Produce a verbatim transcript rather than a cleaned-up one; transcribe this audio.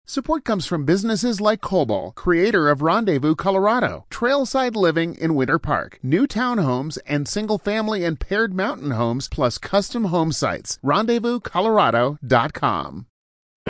Support comes from businesses like Cobol, creator of Rendezvous, Colorado, trailside living in Winter Park, new townhomes and single-family and paired mountain homes, plus custom home sites. rendezvous colorado dot com.